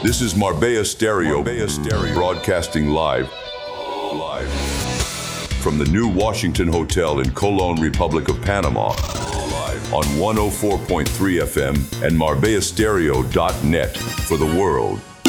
This is Marbella Stereo, broadcasting live from the new Washington Hotel in Colón, Republic of Panama, on 104.3 FM and MarbellaStereo.net for the world.